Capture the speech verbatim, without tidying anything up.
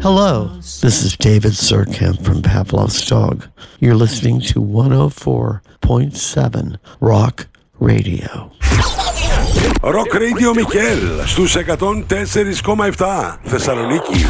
Hello, this is David Surkamp from Pavlov's Dog. You're listening to one oh four point seven Rock Radio. Rock Radio Μικέλ στους εκατόν τέσσερα κόμμα επτά Θεσσαλονίκη.